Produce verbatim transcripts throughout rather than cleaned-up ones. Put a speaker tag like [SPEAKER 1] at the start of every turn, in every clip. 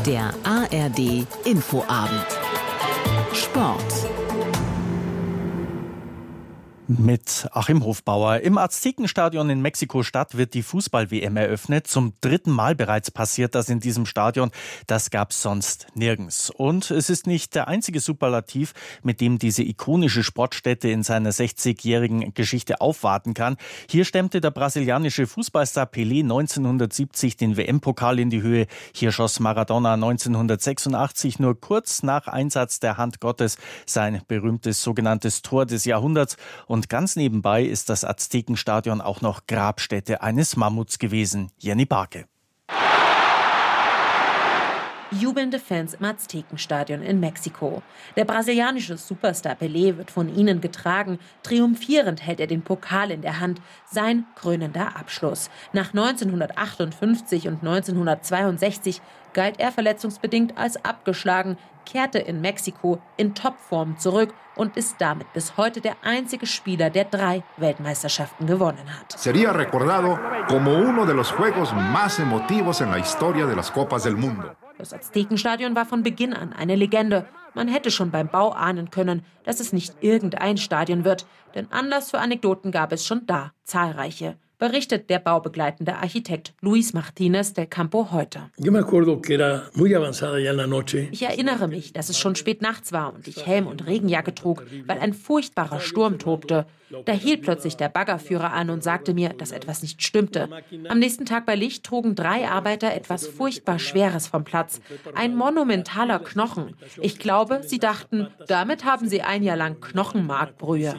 [SPEAKER 1] Der A R D Infoabend. Sport.
[SPEAKER 2] Mit Achim Hofbauer. Im Aztekenstadion in Mexiko-Stadt wird die Fußball-W M eröffnet. Zum dritten Mal bereits passiert das in diesem Stadion. Das gab's sonst nirgends. Und es ist nicht der einzige Superlativ, mit dem diese ikonische Sportstätte in seiner sechzigjährigen Geschichte aufwarten kann. Hier stemmte der brasilianische Fußballstar Pelé neunzehnhundertsiebzig den W M-Pokal in die Höhe. Hier schoss Maradona neunzehnhundertsechsundachtzig nur kurz nach Einsatz der Hand Gottes sein berühmtes sogenanntes Tor des Jahrhunderts. Und ganz nebenbei ist das Aztekenstadion auch noch Grabstätte eines Mammuts gewesen. Jenny Barke.
[SPEAKER 3] Jubelnde Fans im Aztekenstadion in Mexiko. Der brasilianische Superstar Pelé wird von ihnen getragen. Triumphierend hält er den Pokal in der Hand. Sein krönender Abschluss. Nach neunzehnhundertachtundfünfzig und neunzehnhundertzweiundsechzig galt er verletzungsbedingt als abgeschlagen, kehrte in Mexiko in Topform zurück und ist damit bis heute der einzige Spieler, der drei Weltmeisterschaften gewonnen hat.
[SPEAKER 4] Sería recordado como uno de los juegos más emotivos en la historia de las Copas del Mundo.
[SPEAKER 3] Das Aztekenstadion war von Beginn an eine Legende. Man hätte schon beim Bau ahnen können, dass es nicht irgendein Stadion wird. Denn Anlass für Anekdoten gab es schon da, zahlreiche. Berichtet der baubegleitende Architekt Luis Martínez del Campo heute. Ich erinnere mich, dass es schon spät nachts war und ich Helm und Regenjacke trug, weil ein furchtbarer Sturm tobte. Da hielt plötzlich der Baggerführer an und sagte mir, dass etwas nicht stimmte. Am nächsten Tag bei Licht trugen drei Arbeiter etwas furchtbar Schweres vom Platz. Ein monumentaler Knochen. Ich glaube, sie dachten, damit haben sie ein Jahr lang Knochenmarkbrühe.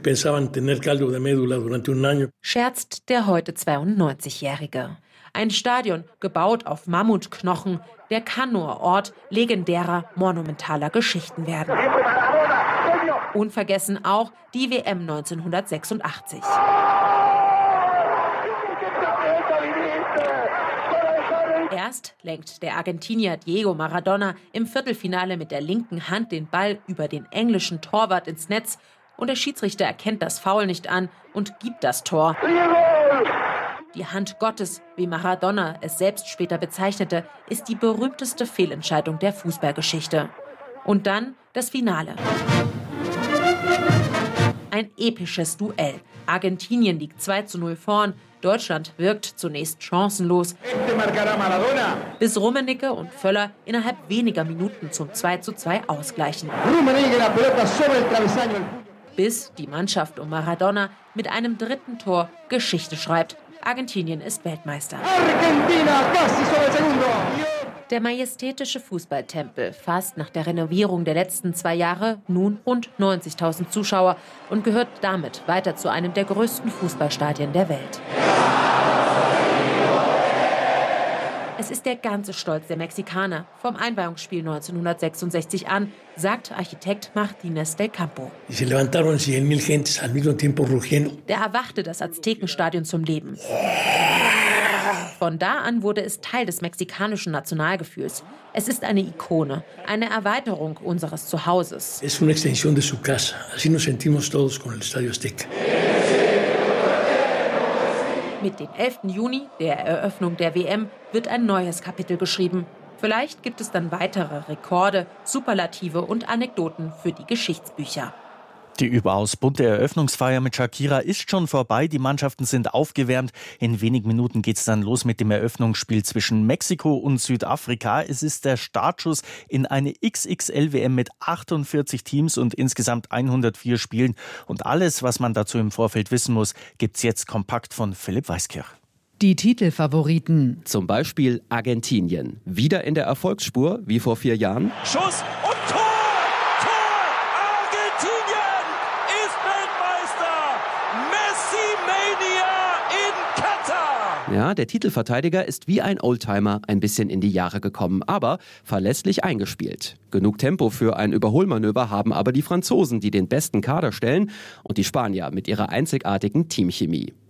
[SPEAKER 3] Scherzt der heute zweiundneunzigjährige. Ein Stadion, gebaut auf Mammutknochen, der kann nur Ort legendärer, monumentaler Geschichten werden. Unvergessen auch die W M neunzehnhundertsechsundachtzig. Erst lenkt der Argentinier Diego Maradona im Viertelfinale mit der linken Hand den Ball über den englischen Torwart ins Netz und der Schiedsrichter erkennt das Foul nicht an und gibt das Tor. Die Hand Gottes, wie Maradona es selbst später bezeichnete, ist die berühmteste Fehlentscheidung der Fußballgeschichte. Und dann das Finale. Ein episches Duell. Argentinien liegt zwei zu null vorn. Deutschland wirkt zunächst chancenlos, bis Rummenigge und Völler innerhalb weniger Minuten zum zwei zu zwei ausgleichen. Bis die Mannschaft um Maradona mit einem dritten Tor Geschichte schreibt. Argentinien ist Weltmeister. Der majestätische Fußballtempel fasst nach der Renovierung der letzten zwei Jahre nun rund neunzigtausend Zuschauer und gehört damit weiter zu einem der größten Fußballstadien der Welt. Es ist der ganze Stolz der Mexikaner vom Einweihungsspiel neunzehnhundertsechsundsechzig an, sagt Architekt Martínez del Campo. Da erwachte das Aztekenstadion zum Leben. Von da an wurde es Teil des mexikanischen Nationalgefühls. Es ist eine Ikone, eine Erweiterung unseres Zuhauses.
[SPEAKER 5] Es una extensión de su casa. Así nos sentimos todos con el Estadio Azteca.
[SPEAKER 3] Mit dem elften Juni, der Eröffnung der W M, wird ein neues Kapitel geschrieben. Vielleicht gibt es dann weitere Rekorde, Superlative und Anekdoten für die Geschichtsbücher.
[SPEAKER 2] Die überaus bunte Eröffnungsfeier mit Shakira ist schon vorbei. Die Mannschaften sind aufgewärmt. In wenigen Minuten geht es dann los mit dem Eröffnungsspiel zwischen Mexiko und Südafrika. Es ist der Startschuss in eine X X L W M mit achtundvierzig Teams und insgesamt hundertvier Spielen. Und alles, was man dazu im Vorfeld wissen muss, gibt's jetzt kompakt von Philipp Weiskirch.
[SPEAKER 6] Die Titelfavoriten.
[SPEAKER 7] Zum Beispiel Argentinien. Wieder in der Erfolgsspur, wie vor vier Jahren.
[SPEAKER 8] Schuss und Tor!
[SPEAKER 7] Ja, der Titelverteidiger ist wie ein Oldtimer ein bisschen in die Jahre gekommen, aber verlässlich eingespielt. Genug Tempo für ein Überholmanöver haben aber die Franzosen, die den besten Kader stellen, und die Spanier mit ihrer einzigartigen Teamchemie.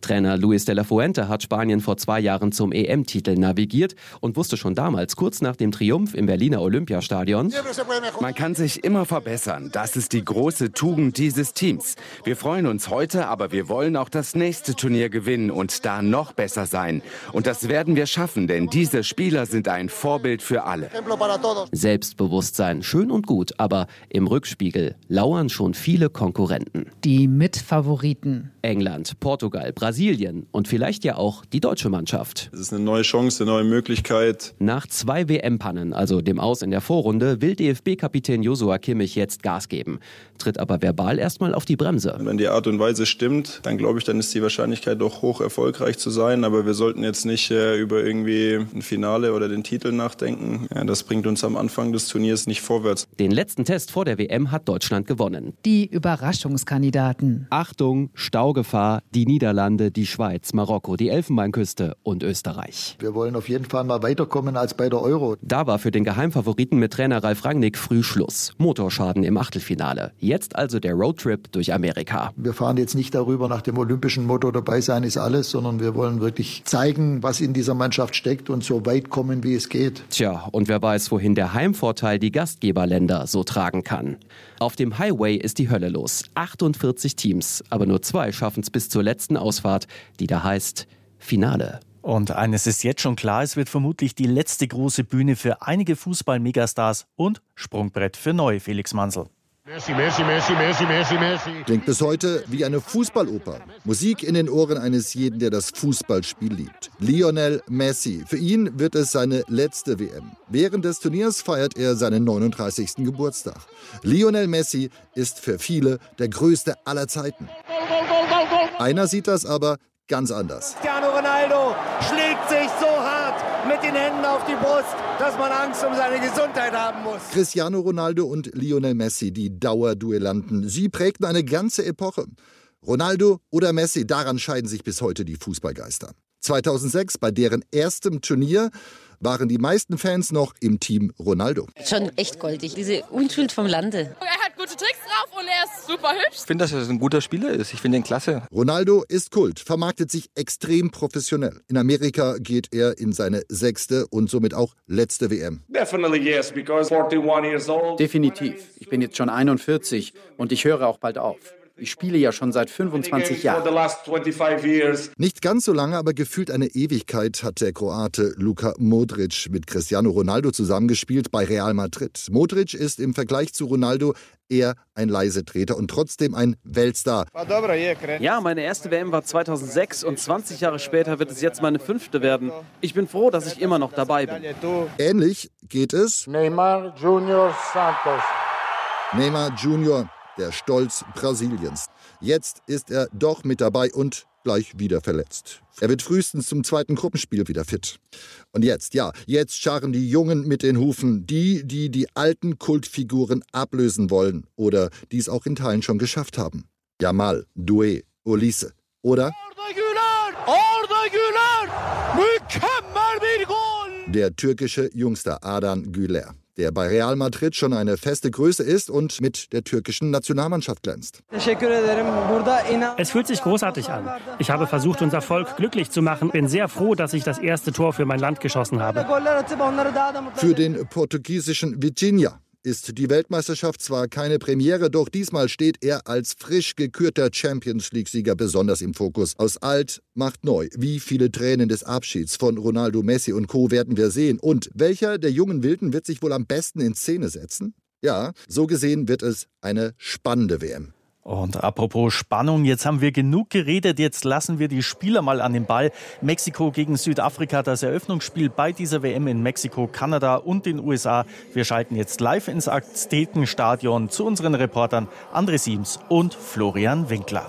[SPEAKER 7] Trainer Luis de la Fuente hat Spanien vor zwei Jahren zum E M-Titel navigiert und wusste schon damals, kurz nach dem Triumph im Berliner Olympiastadion:
[SPEAKER 8] Man kann sich immer verbessern. Das ist die große Tugend dieses Teams. Wir freuen uns heute, aber wir wollen auch das nächste Turnier gewinnen und da noch besser sein. Und das werden wir schaffen, denn diese Spieler sind ein Vorbild für alle.
[SPEAKER 7] Selbstbewusstsein, schön und gut, aber im Rückspiegel lauern schon viele Konkurrenten.
[SPEAKER 6] Die Mitfavoriten:
[SPEAKER 7] England, Portugal, Brasilien und vielleicht ja auch die deutsche Mannschaft.
[SPEAKER 9] Es ist eine neue Chance, eine neue Möglichkeit.
[SPEAKER 7] Nach zwei W M-Pannen, also dem Aus in der Vorrunde, will D F B-Kapitän Joshua Kimmich jetzt Gas geben, tritt aber verbal erstmal auf die Bremse.
[SPEAKER 9] Wenn die Art und Weise stimmt, dann glaube ich, dann ist die Wahrscheinlichkeit doch hoch, erfolgreich zu sein. Aber wir sollten jetzt nicht äh, über irgendwie ein Finale oder den Titel nachdenken. Ja, das bringt uns am Anfang des Turniers nicht vorwärts.
[SPEAKER 7] Den letzten Test vor der W M hat Deutschland gewonnen.
[SPEAKER 6] Die Überraschungskandidaten:
[SPEAKER 7] Achtung, Staugefahr, die Niederlande, die Schweiz, Marokko, die Elfenbeinküste und Österreich.
[SPEAKER 10] Wir wollen auf jeden Fall mal weiterkommen als bei der Euro.
[SPEAKER 7] Da war für den Geheimfavoriten mit Trainer Ralf Rangnick früh Schluss. Motorschaden im Achtelfinale. Jetzt also der Roadtrip durch Amerika.
[SPEAKER 10] Wir fahren jetzt nicht darüber nach dem olympischen Motto, dabei sein ist alles, sondern wir wollen wirklich zeigen, was in dieser Mannschaft steckt und so weit kommen, wie es geht.
[SPEAKER 7] Tja, und wer weiß, wohin der Heimvorteil die Gastgeberländer so tragen kann. Auf dem Highway ist die Hölle los. achtundvierzig Teams, aber nur zwei schaffen es bis zur letzten Ausfahrt, die da heißt Finale.
[SPEAKER 2] Und eines ist jetzt schon klar, es wird vermutlich die letzte große Bühne für einige Fußball-Megastars und Sprungbrett für neue Felix Mansel.
[SPEAKER 11] Messi, Messi, Messi, Messi, Messi, Messi.
[SPEAKER 12] Klingt bis heute wie eine Fußballoper. Musik in den Ohren eines jeden, der das Fußballspiel liebt. Lionel Messi. Für ihn wird es seine letzte W M. Während des Turniers feiert er seinen neununddreißigsten Geburtstag. Lionel Messi ist für viele der größte aller Zeiten. Einer sieht das aber ganz anders.
[SPEAKER 13] Cristiano Ronaldo schlägt sich so hart mit den Händen auf die Brust, dass man Angst um seine Gesundheit haben muss.
[SPEAKER 12] Cristiano Ronaldo und Lionel Messi, die Dauerduellanten, sie prägten eine ganze Epoche. Ronaldo oder Messi, daran scheiden sich bis heute die Fußballgeister. zweitausendsechs, bei deren erstem Turnier, waren die meisten Fans noch im Team Ronaldo.
[SPEAKER 14] Schon echt goldig, diese Unschuld vom Lande.
[SPEAKER 15] Er hat gute Tricks drauf und er ist super hübsch.
[SPEAKER 16] Ich finde, dass er ein guter Spieler ist. Ich finde ihn klasse.
[SPEAKER 12] Ronaldo ist Kult, vermarktet sich extrem professionell. In Amerika geht er in seine sechste und somit auch letzte W M.
[SPEAKER 17] Definitiv. Ich bin jetzt schon einundvierzig und ich höre auch bald auf. Ich spiele ja schon seit fünfundzwanzig Jahren.
[SPEAKER 12] Nicht ganz so lange, aber gefühlt eine Ewigkeit hat der Kroate Luka Modric mit Cristiano Ronaldo zusammengespielt bei Real Madrid. Modric ist im Vergleich zu Ronaldo eher ein Leisetreter und trotzdem ein Weltstar.
[SPEAKER 18] Ja, meine erste W M war zweitausendsechs und zwanzig Jahre später wird es jetzt meine fünfte werden. Ich bin froh, dass ich immer noch dabei bin.
[SPEAKER 12] Ähnlich geht es
[SPEAKER 11] Neymar Junior Santos.
[SPEAKER 12] Neymar Junior, der Stolz Brasiliens. Jetzt ist er doch mit dabei und gleich wieder verletzt. Er wird frühestens zum zweiten Gruppenspiel wieder fit. Und jetzt, ja, jetzt scharren die Jungen mit den Hufen. Die, die die alten Kultfiguren ablösen wollen oder die es auch in Teilen schon geschafft haben. Yamal, Doué, Olise oder
[SPEAKER 13] Arda Güler! Arda Güler! Mükemmel bir Goal!
[SPEAKER 12] Der türkische Jungster Ardan Güler, der bei Real Madrid schon eine feste Größe ist und mit der türkischen Nationalmannschaft glänzt.
[SPEAKER 19] Es fühlt sich großartig an. Ich habe versucht, unser Volk glücklich zu machen. Bin sehr froh, dass ich das erste Tor für mein Land geschossen habe.
[SPEAKER 12] Für den portugiesischen Vitinha ist die Weltmeisterschaft zwar keine Premiere, doch diesmal steht er als frisch gekürter Champions-League-Sieger besonders im Fokus. Aus alt macht neu. Wie viele Tränen des Abschieds von Ronaldo, Messi und Co. werden wir sehen? Und welcher der jungen Wilden wird sich wohl am besten in Szene setzen? Ja, so gesehen wird es eine spannende W M.
[SPEAKER 2] Und apropos Spannung, jetzt haben wir genug geredet, jetzt lassen wir die Spieler mal an den Ball. Mexiko gegen Südafrika, das Eröffnungsspiel bei dieser W M in Mexiko, Kanada und den U S A. Wir schalten jetzt live ins Aztekenstadion zu unseren Reportern André Siems und Florian Winkler.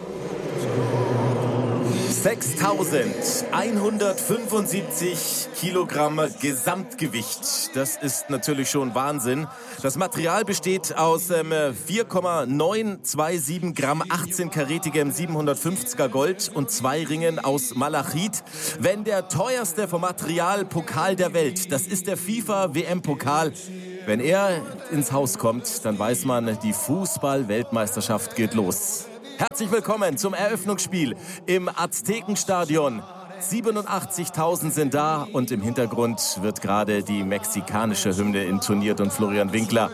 [SPEAKER 20] sechstausendeinhundertfünfundsiebzig Kilogramm Gesamtgewicht. Das ist natürlich schon Wahnsinn. Das Material besteht aus ähm, vier Komma neunhundertsiebenundzwanzig Gramm achtzehnkarätigem siebenhundertfünfziger Gold und zwei Ringen aus Malachit. Wenn der teuerste vom Material Pokal der Welt, das ist der FIFA W M-Pokal, wenn er ins Haus kommt, dann weiß man, die Fußball-Weltmeisterschaft geht los. Herzlich willkommen zum Eröffnungsspiel im Aztekenstadion. siebenundachtzigtausend sind da und im Hintergrund wird gerade die mexikanische Hymne intoniert und Florian Winkler.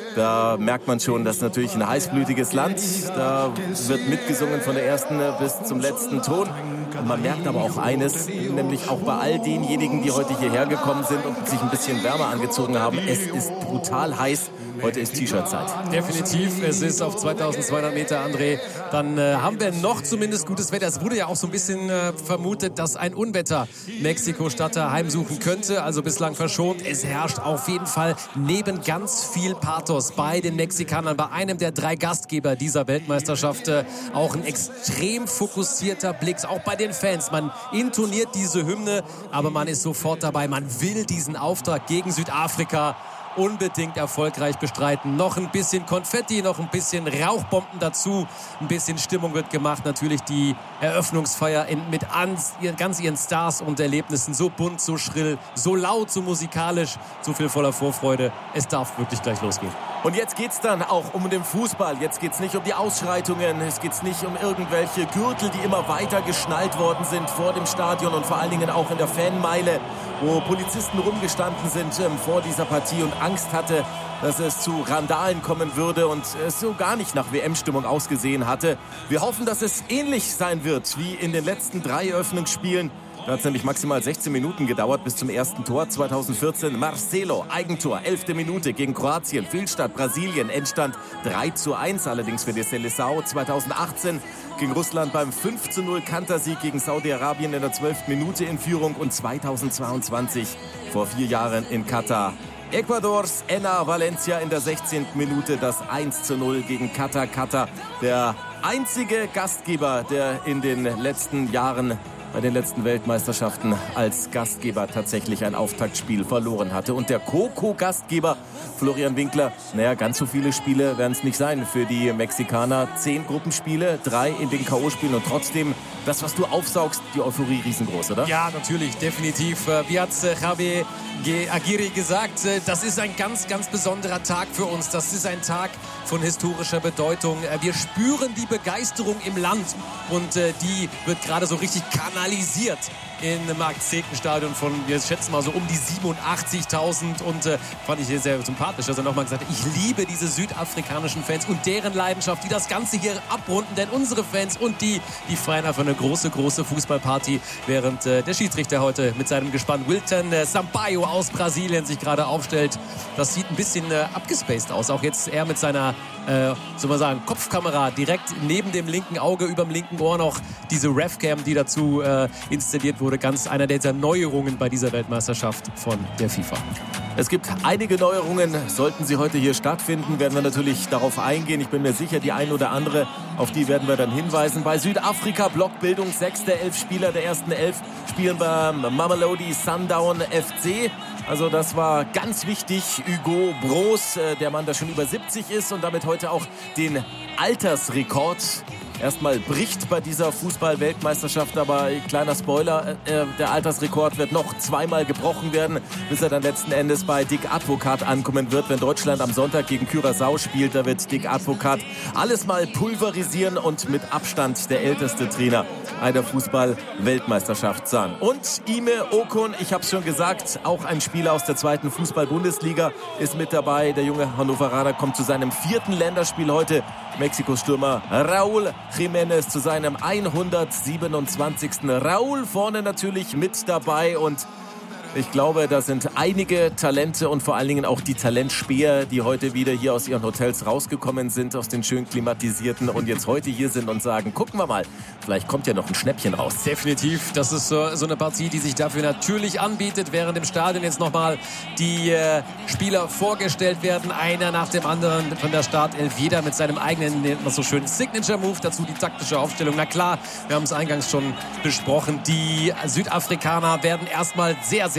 [SPEAKER 20] Da merkt man schon, das ist natürlich ein heißblütiges Land. Da wird mitgesungen von der ersten bis zum letzten Ton. Und man merkt aber auch eines, nämlich auch bei all denjenigen, die heute hierher gekommen sind und sich ein bisschen wärmer angezogen haben. Es ist brutal heiß. Heute ist T-Shirt-Zeit.
[SPEAKER 21] Definitiv. Es ist auf zweitausendzweihundert Meter, André. Dann äh, haben wir noch zumindest gutes Wetter. Es wurde ja auch so ein bisschen äh, vermutet, dass ein Unwetter Mexiko-Stadt heimsuchen könnte. Also bislang verschont. Es herrscht auf jeden Fall neben ganz viel Pathos bei den Mexikanern, bei einem der drei Gastgeber dieser Weltmeisterschaft, äh, auch ein extrem fokussierter Blick. Auch bei den Fans. Man intoniert diese Hymne, aber man ist sofort dabei. Man will diesen Auftrag gegen Südafrika unbedingt erfolgreich bestreiten. Noch ein bisschen Konfetti, noch ein bisschen Rauchbomben dazu. Ein bisschen Stimmung wird gemacht. Natürlich die Eröffnungsfeier in, mit ans, ganz ihren Stars und Erlebnissen. So bunt, so schrill, so laut, so musikalisch, so viel voller Vorfreude. Es darf wirklich gleich losgehen.
[SPEAKER 20] Und jetzt geht's dann auch um den Fußball. Jetzt geht's nicht um die Ausschreitungen. Es geht's nicht um irgendwelche Gürtel, die immer weiter geschnallt worden sind vor dem Stadion und vor allen Dingen auch in der Fanmeile, wo Polizisten rumgestanden sind ähm, vor dieser Partie und Angst hatte, dass es zu Randalen kommen würde und es so gar nicht nach W M-Stimmung ausgesehen hatte. Wir hoffen, dass es ähnlich sein wird wie in den letzten drei Eröffnungsspielen. Da hat es nämlich maximal sechzehn Minuten gedauert bis zum ersten Tor. zweitausendvierzehn Marcelo, Eigentor, elfte Minute gegen Kroatien, Fehlstart Brasilien, Endstand drei zu eins, allerdings für die Seleção. zweitausendachtzehn gegen Russland beim fünf zu null Kantersieg gegen Saudi-Arabien in der zwölften Minute in Führung und zweitausendzweiundzwanzig vor vier Jahren in Katar. Ecuadors Enner Valencia in der sechzehnten Minute das eins zu null gegen Katar. Katar, der einzige Gastgeber, der in den letzten Jahren bei den letzten Weltmeisterschaften als Gastgeber tatsächlich ein Auftaktspiel verloren hatte. Und der Co-Co-Gastgeber Florian Winkler, naja, ganz so viele Spiele werden es nicht sein für die Mexikaner. Zehn Gruppenspiele, drei in den K O-Spielen und trotzdem, das, was du aufsaugst, die Euphorie riesengroß, oder?
[SPEAKER 21] Ja, natürlich, definitiv. Wie hat Javier Aguirre gesagt, das ist ein ganz, ganz besonderer Tag für uns. Das ist ein Tag von historischer Bedeutung. Wir spüren die Begeisterung im Land und die wird gerade so richtig kanalisiert im Aztekenstadion von, wir schätzen mal so um die siebenundachtzigtausend und äh, fand ich sehr sympathisch, dass er nochmal gesagt hat, ich liebe diese südafrikanischen Fans und deren Leidenschaft, die das Ganze hier abrunden, denn unsere Fans und die, die feiern einfach eine große, große Fußballparty, während äh, der Schiedsrichter heute mit seinem Gespann Wilton äh, Sampaio aus Brasilien sich gerade aufstellt. Das sieht ein bisschen äh, abgespaced aus, auch jetzt er mit seiner äh, soll man sagen, Kopfkamera direkt neben dem linken Auge, über dem linken Ohr noch diese Revcam, die dazu äh, installiert wurde. Ganz einer dieser Neuerungen bei dieser Weltmeisterschaft von der FIFA.
[SPEAKER 20] Es gibt einige Neuerungen, sollten sie heute hier stattfinden, werden wir natürlich darauf eingehen. Ich bin mir sicher, die ein oder andere, auf die werden wir dann hinweisen. Bei Südafrika Blockbildung, sechs der elf Spieler der ersten elf spielen beim Mamelodi Sundown F C. Also das war ganz wichtig. Hugo Broos, der Mann, der schon über siebzig ist und damit heute auch den Altersrekord erstmal bricht bei dieser Fußball-Weltmeisterschaft. Aber kleiner Spoiler, äh, der Altersrekord wird noch zweimal gebrochen werden, bis er dann letzten Endes bei Dick Advocaat ankommen wird. Wenn Deutschland am Sonntag gegen Curaçao spielt, da wird Dick Advocaat alles mal pulverisieren und mit Abstand der älteste Trainer einer Fußball-Weltmeisterschaft sein. Und Ime Okun, ich habe es schon gesagt, auch ein Spieler aus der zweiten Fußball-Bundesliga ist mit dabei. Der junge Hannoveraner kommt zu seinem vierten Länderspiel heute. Mexikos Stürmer Raúl Jiménez zu seinem hundertsiebenundzwanzigsten Raúl vorne natürlich mit dabei und ich glaube, da sind einige Talente und vor allen Dingen auch die Talentspäher, die heute wieder hier aus ihren Hotels rausgekommen sind, aus den schön klimatisierten und jetzt heute hier sind und sagen, gucken wir mal, vielleicht kommt ja noch ein Schnäppchen raus.
[SPEAKER 21] Definitiv, das ist so, so eine Partie, die sich dafür natürlich anbietet, während im Stadion jetzt nochmal die äh, Spieler vorgestellt werden, einer nach dem anderen von der Startelf, jeder mit seinem eigenen, nennt man so schön, Signature-Move, dazu die taktische Aufstellung. Na klar, wir haben es eingangs schon besprochen, die Südafrikaner werden erstmal sehr, sehr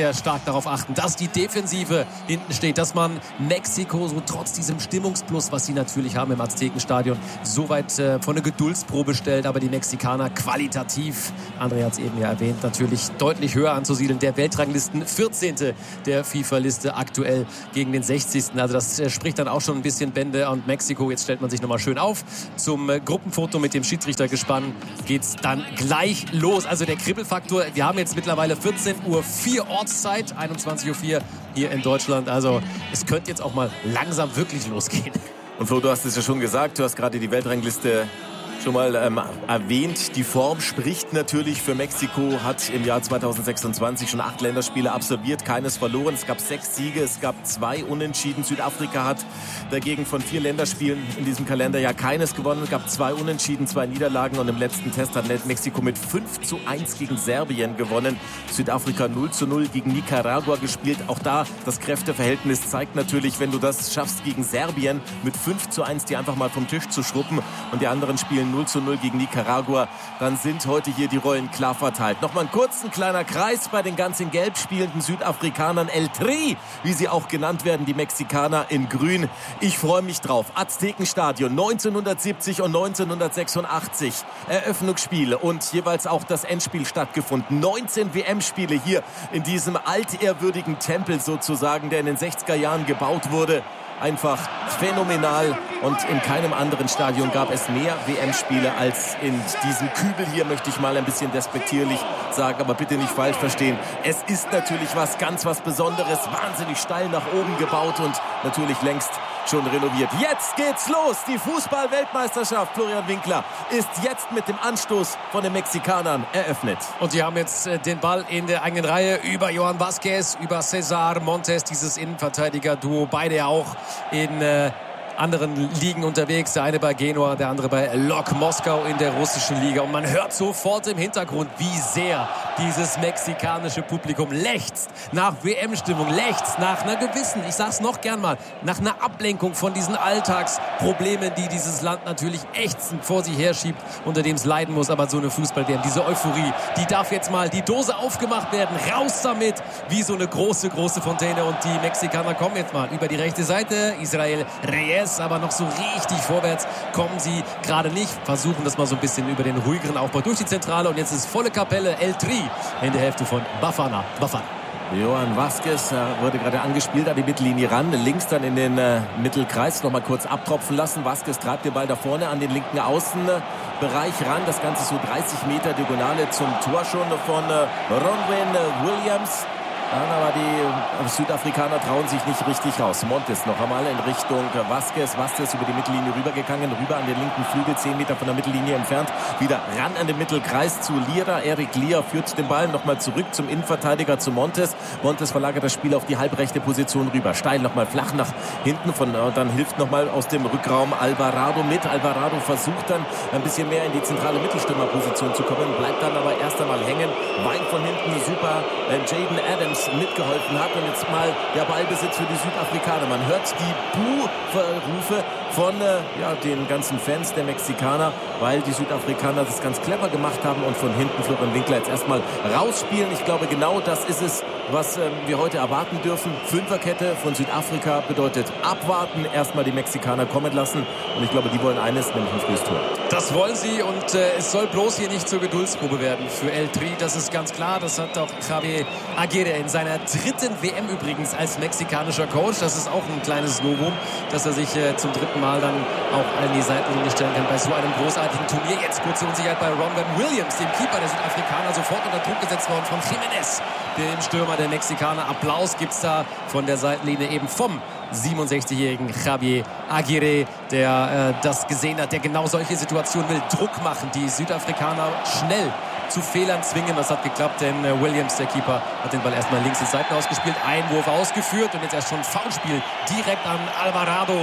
[SPEAKER 21] sehr stark darauf achten, dass die Defensive hinten steht, dass man Mexiko so trotz diesem Stimmungsplus, was sie natürlich haben im Aztekenstadion, so weit äh, von der Geduldsprobe stellt. Aber die Mexikaner qualitativ, André hat es eben ja erwähnt, natürlich deutlich höher anzusiedeln. Der Weltranglisten vierzehnte der FIFA-Liste aktuell gegen den sechzigsten Also das äh, spricht dann auch schon ein bisschen Bände. Und Mexiko, jetzt stellt man sich nochmal schön auf. Zum äh, Gruppenfoto mit dem Schiedsrichtergespann geht's dann gleich los. Also der Kribbelfaktor, wir haben jetzt mittlerweile vierzehn Uhr vier Ortszeit, einundzwanzig Uhr vier hier in Deutschland. Also es könnte jetzt auch mal langsam wirklich losgehen.
[SPEAKER 20] Und Flo, du hast es ja schon gesagt, du hast gerade die Weltrangliste schon mal ähm, erwähnt. Die Form spricht natürlich für Mexiko, hat im Jahr zweitausendsechsundzwanzig schon acht Länderspiele absolviert, keines verloren. Es gab sechs Siege, es gab zwei Unentschieden. Südafrika hat dagegen von vier Länderspielen in diesem Kalenderjahr keines gewonnen. Es gab zwei Unentschieden, zwei Niederlagen und im letzten Test hat Mexiko mit fünf zu eins gegen Serbien gewonnen. Südafrika null zu null gegen Nicaragua gespielt. Auch da das Kräfteverhältnis zeigt natürlich, wenn du das schaffst gegen Serbien mit fünf zu eins die einfach mal vom Tisch zu schruppen und die anderen spielen null zu null gegen Nicaragua, dann sind heute hier die Rollen klar verteilt. Nochmal ein kurzen kleiner Kreis bei den ganz in Gelb spielenden Südafrikanern. El Tri, wie sie auch genannt werden, die Mexikaner in Grün. Ich freue mich drauf. Aztekenstadion neunzehnhundertsiebzig und neunzehnhundertsechsundachtzig. Eröffnungsspiele und jeweils auch das Endspiel stattgefunden. neunzehn W M-Spiele hier in diesem altehrwürdigen Tempel sozusagen, der in den sechziger Jahren gebaut wurde. Einfach phänomenal und in keinem anderen Stadion gab es mehr W M-Spiele als in diesem Kübel hier, möchte ich mal ein bisschen despektierlich sagen, aber bitte nicht falsch verstehen. Es ist natürlich was ganz was Besonderes, wahnsinnig steil nach oben gebaut und natürlich längst schon renoviert. Jetzt geht's los. Die Fußball-Weltmeisterschaft, Florian Winkler, ist jetzt mit dem Anstoß von den Mexikanern eröffnet.
[SPEAKER 21] Und die haben jetzt äh, den Ball in der eigenen Reihe über Johan Vázquez, über César Montes, dieses Innenverteidiger-Duo. Beide ja auch in äh, anderen Ligen unterwegs. Der eine bei Genua, der andere bei Lok Moskau in der russischen Liga. Und man hört sofort im Hintergrund, wie sehr dieses mexikanische Publikum lechzt nach W M-Stimmung, lechzt nach einer gewissen, ich sag's noch gern mal, nach einer Ablenkung von diesen Alltagsproblemen, die dieses Land natürlich ächzend vor sich herschiebt, unter dem es leiden muss. Aber so eine Fußball-W M, diese Euphorie, die darf jetzt mal die Dose aufgemacht werden. Raus damit, wie so eine große, große Fontäne. Und die Mexikaner kommen jetzt mal über die rechte Seite. Israel Reyes, aber noch so richtig vorwärts kommen sie gerade nicht. Versuchen das mal so ein bisschen über den ruhigeren Aufbau durch die Zentrale. Und jetzt ist volle Kapelle. El Tri in der Hälfte von Bafana. Bafana.
[SPEAKER 20] Johan Vázquez äh, wurde gerade angespielt an die Mittellinie ran. Links dann in den äh, Mittelkreis noch mal kurz abtropfen lassen. Vázquez treibt den Ball da vorne an den linken Außenbereich ran. Das Ganze so dreißig Meter Diagonale zum Tor schon von äh, Ronwen Williams. Dann aber die Südafrikaner trauen sich nicht richtig raus. Montes noch einmal in Richtung Vázquez. Vázquez über die Mittellinie rübergegangen, rüber an den linken Flügel, zehn Meter von der Mittellinie entfernt. Wieder ran an den Mittelkreis zu Lira. Erik Lira führt den Ball nochmal zurück zum Innenverteidiger, zu Montes. Montes verlagert das Spiel auf die halbrechte Position rüber. Steil nochmal flach nach hinten. Von, und dann hilft nochmal aus dem Rückraum Alvarado mit. Alvarado versucht dann ein bisschen mehr in die zentrale Mittelstürmerposition zu kommen, bleibt dann aber erst einmal hängen, weil von hinten super äh, Jaden Adams mitgeholfen hat. Und jetzt mal der Ballbesitz für die Südafrikaner. Man hört die Buh-Rufe von äh, ja, den ganzen Fans der Mexikaner, weil die Südafrikaner das ganz clever gemacht haben und von hinten Florian Winkler jetzt erstmal rausspielen. Ich glaube, genau das ist es, was äh, wir heute erwarten dürfen. Fünferkette von Südafrika bedeutet abwarten, erstmal die Mexikaner kommen lassen. Und ich glaube, die wollen eines, nämlich ein frühes Tor.
[SPEAKER 21] Das wollen sie und äh, es soll bloß hier nicht zur Geduldsprobe werden für El Tri. Das ist ganz klar. Das hat auch Javier Aguirre in seiner dritten W M übrigens als mexikanischer Coach. Das ist auch ein kleines Novum, dass er sich äh, zum dritten Mal dann auch an die Seitenlinie stellen kann bei so einem großartigen Turnier. Jetzt kurze Unsicherheit bei Ronwen Williams, dem Keeper der Südafrikaner, sofort unter Druck gesetzt worden von Jiménez, dem Stürmer der Mexikaner. Applaus gibt's da von der Seitenlinie eben vom siebenundsechzigjährigen Javier Aguirre, der äh, das gesehen hat, der genau solche Situationen will. Druck machen, die Südafrikaner schnell zu Fehlern zwingen. Das hat geklappt, denn äh, Williams, der Keeper, hat den Ball erstmal links ins Seiten ausgespielt. Einwurf ausgeführt und jetzt erst schon Foulspiel direkt an Alvarado.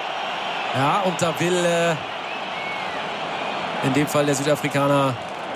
[SPEAKER 21] Ja, und da will äh, in dem Fall der Südafrikaner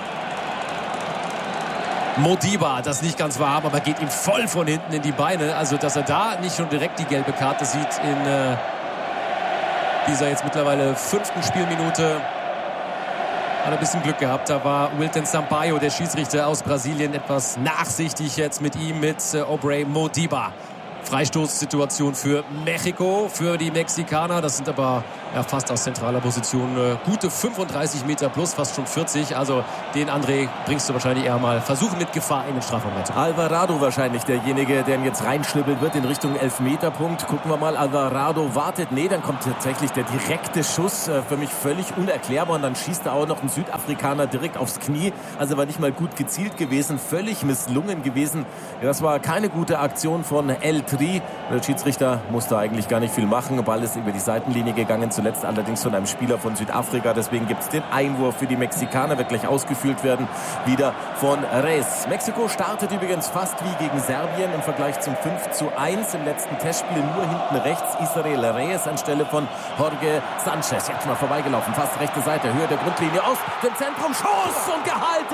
[SPEAKER 21] Modiba das nicht ganz wahr haben, aber geht ihm voll von hinten in die Beine. Also, dass er da nicht schon direkt die gelbe Karte sieht in äh, dieser jetzt mittlerweile fünften Spielminute. Hat ein bisschen Glück gehabt. Da war Wilton Sampaio, der Schiedsrichter aus Brasilien, etwas nachsichtig jetzt mit ihm, mit äh, Aubrey Modiba. Freistoßsituation für Mexiko, für die Mexikaner. Das sind aber ja, fast aus zentraler Position äh, gute fünfunddreißig Meter plus, fast schon vierzig. Also den André bringst du wahrscheinlich eher mal versuchen, mit Gefahr in den Strafraum reinzukommen.
[SPEAKER 20] Alvarado wahrscheinlich derjenige, der ihn jetzt reinschnibbeln wird in Richtung Elfmeterpunkt. Gucken wir mal, Alvarado wartet. Nee, dann kommt tatsächlich der direkte Schuss. Äh, für mich völlig unerklärbar. Und dann schießt er auch noch ein Südafrikaner direkt aufs Knie. Also war nicht mal gut gezielt gewesen. Völlig misslungen gewesen. Ja, das war keine gute Aktion von El Tri. Der Schiedsrichter musste eigentlich gar nicht viel machen. Der Ball ist über die Seitenlinie gegangen, zuletzt allerdings von einem Spieler von Südafrika. Deswegen gibt es den Einwurf für die Mexikaner, wird gleich ausgeführt werden, wieder von Reyes. Mexiko startet übrigens fast wie gegen Serbien im Vergleich zum fünf zu eins im letzten Testspiel. Nur hinten rechts Israel Reyes anstelle von Jorge Sanchez. Jetzt mal vorbeigelaufen, fast rechte Seite, Höhe der Grundlinie aus dem Zentrum. Schuss und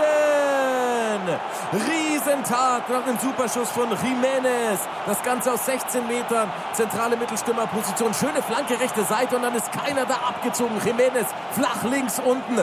[SPEAKER 20] gehalten! Riesentat nach einem Superschuss von Jiménez. Das Ganze aus sechzehn Metern, zentrale Mittelstürmerposition, schöne Flanke, rechte Seite und dann ist keiner da abgezogen. Jiménez flach links unten,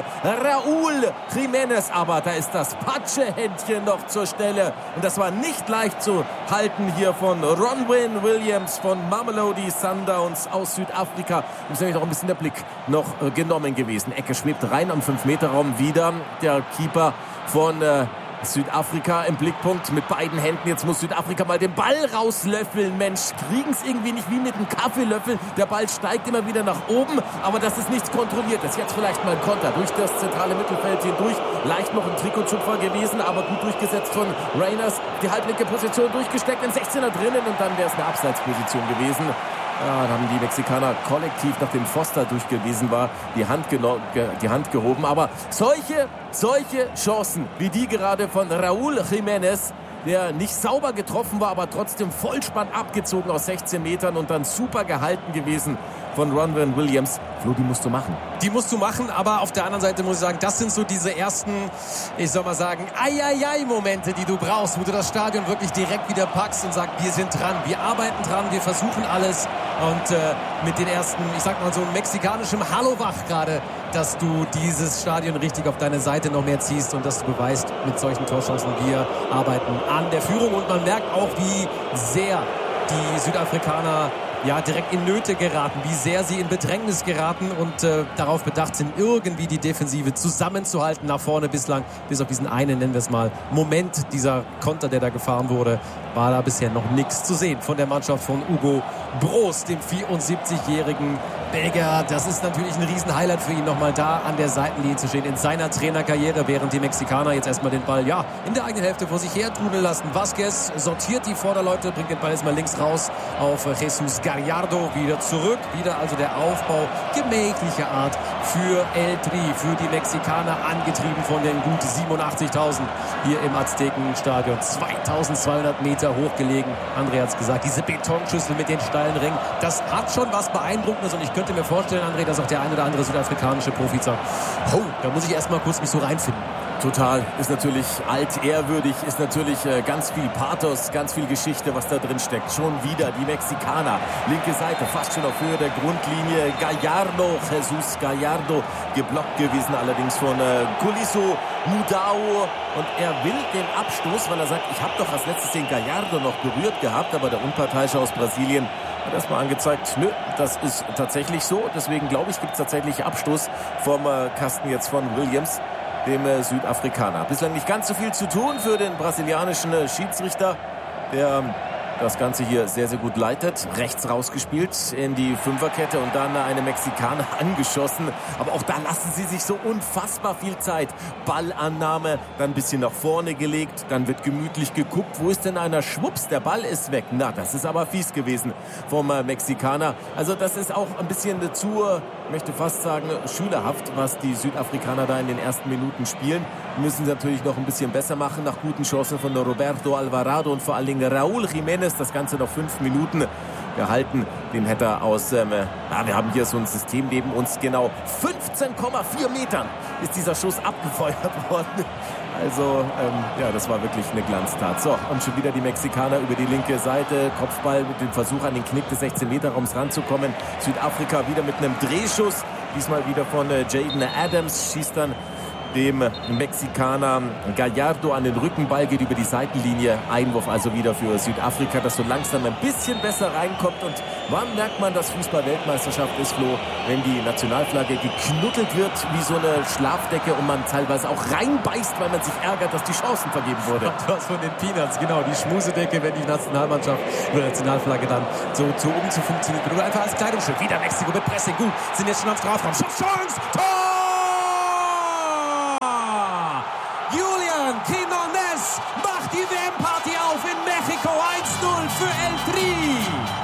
[SPEAKER 20] Raúl Jiménez, aber da ist das Patsche-Händchen noch zur Stelle und das war nicht leicht zu halten hier von Ronwen Williams von Mamelodi Sundowns aus Südafrika. Da ist nämlich noch ein bisschen der Blick noch äh, genommen gewesen. Ecke schwebt rein am fünf Meter Raum wieder. Der Keeper von äh, Südafrika im Blickpunkt mit beiden Händen. Jetzt muss Südafrika mal den Ball rauslöffeln. Mensch, kriegen es irgendwie nicht wie mit einem Kaffeelöffel. Der Ball steigt immer wieder nach oben, aber das ist nichts Kontrolliertes. Jetzt vielleicht mal ein Konter durch das zentrale Mittelfeld hindurch. Leicht noch ein Trikotschupfer gewesen, aber gut durchgesetzt von Reyners. Die halblinke Position durchgesteckt, im sechzehner drinnen und dann wäre es eine Abseitsposition gewesen. Ja, da haben die Mexikaner kollektiv, nachdem Foster durchgewiesen war, die Hand, geno- ge- die Hand gehoben. Aber solche, solche Chancen wie die gerade von Raúl Jiménez, der nicht sauber getroffen war, aber trotzdem Vollspann abgezogen aus sechzehn Metern und dann super gehalten gewesen von Ronwen Williams. Flo, die musst du machen.
[SPEAKER 21] Die musst du machen, aber auf der anderen Seite muss ich sagen, das sind so diese ersten, ich soll mal sagen, Ai-Ai-Ai-Momente, die du brauchst, wo du das Stadion wirklich direkt wieder packst und sagst, wir sind dran, wir arbeiten dran, wir versuchen alles und äh, mit den ersten, ich sag mal so mexikanischem Hallo wach gerade, dass du dieses Stadion richtig auf deine Seite noch mehr ziehst und dass du beweist, mit solchen Torchancen wir arbeiten an der Führung und man merkt auch, wie sehr die Südafrikaner ja, direkt in Nöte geraten, wie sehr sie in Bedrängnis geraten und äh, darauf bedacht sind, irgendwie die Defensive zusammenzuhalten nach vorne bislang. Bis auf diesen einen, nennen wir es mal, Moment, dieser Konter, der da gefahren wurde, war da bisher noch nichts zu sehen von der Mannschaft von Hugo Broos, dem vierundsiebzigjährigen Belgier. Das ist natürlich ein Riesenhighlight für ihn, nochmal da an der Seitenlinie zu stehen in seiner Trainerkarriere, während die Mexikaner jetzt erstmal den Ball ja in der eigenen Hälfte vor sich her trudeln lassen. Vasquez sortiert die Vorderleute, bringt den Ball jetzt mal links raus auf Jesus Gallardo, wieder zurück, wieder also der Aufbau gemächlicher Art für El Tri, für die Mexikaner, angetrieben von den gut siebenundachtzigtausend hier im Aztekenstadion, zweitausendzweihundert Meter hochgelegen. André hat es gesagt, diese Betonschüssel mit den steilen Ringen, das hat schon was Beeindruckendes und ich könnte mir vorstellen, André, dass auch der ein oder andere südafrikanische Profi sagt, oh, da muss ich erstmal kurz mich so reinfinden.
[SPEAKER 20] Total, ist natürlich altehrwürdig, ist natürlich äh, ganz viel Pathos, ganz viel Geschichte, was da drin steckt. Schon wieder die Mexikaner, linke Seite, fast schon auf Höhe der Grundlinie. Gallardo, Jesus Gallardo, geblockt gewesen allerdings von äh, Coliseo Mudao. Und er will den Abstoß, weil er sagt, ich habe doch als letztes den Gallardo noch berührt gehabt, aber der Unparteiische aus Brasilien hat erstmal angezeigt, nö, das ist tatsächlich so. Deswegen glaube ich, gibt es tatsächlich Abstoß vom äh, Kasten jetzt von Williams, dem äh, Südafrikaner. Bislang nicht ganz so viel zu tun für den brasilianischen äh, Schiedsrichter, der ähm, das Ganze hier sehr, sehr gut leitet. Rechts rausgespielt in die Fünferkette und dann eine Mexikaner angeschossen. Aber auch da lassen sie sich so unfassbar viel Zeit. Ballannahme, dann ein bisschen nach vorne gelegt, dann wird gemütlich geguckt. Wo ist denn einer? Schwupps, der Ball ist weg. Na, das ist aber fies gewesen vom äh, Mexikaner. Also das ist auch ein bisschen zu, ich möchte fast sagen, schülerhaft, was die Südafrikaner da in den ersten Minuten spielen. Müssen sie natürlich noch ein bisschen besser machen nach guten Chancen von Roberto Alvarado und vor allen Dingen Raúl Jiménez. Das Ganze noch fünf Minuten gehalten. Den hätte er aus, ähm, ja, wir haben hier so ein System neben uns, genau fünfzehn Komma vier Metern ist dieser Schuss abgefeuert worden. Also, ähm, ja, das war wirklich eine Glanztat. So, und schon wieder die Mexikaner über die linke Seite. Kopfball mit dem Versuch, an den Knick des sechzehn Meter Raums ranzukommen. Südafrika wieder mit einem Drehschuss. Diesmal wieder von äh, Jaden Adams. Schießt dann dem Mexikaner Gallardo an den Rücken. Ball geht über die Seitenlinie. Einwurf also wieder für Südafrika, das so langsam ein bisschen besser reinkommt. Und wann merkt man, dass Fußball-Weltmeisterschaft ist, Flo? Wenn die Nationalflagge geknuddelt wird wie so eine Schlafdecke und man teilweise auch reinbeißt, weil man sich ärgert, dass die Chancen vergeben wurde.
[SPEAKER 21] Was von den Peanuts, genau, die Schmusedecke, wenn die Nationalmannschaft oder Nationalflagge dann so, so umzufunktioniert wird. Oder einfach als Kleidungsstück. Wieder Mexiko mit Pressing. Gut, sind jetzt schon am Strafraum. Chance! Tor! Julian Quinones macht die W M-Party auf in Mexiko. eins null für El Tri.